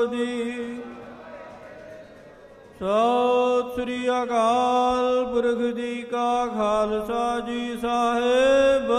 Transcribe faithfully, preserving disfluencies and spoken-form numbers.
ਸਤਿ ਸ੍ਰੀ ਅਕਾਲ ਪੁਰਖ ਜੀ ਕਾ ਖਾਲਸਾ ਜੀ ਸਾਹਿਬ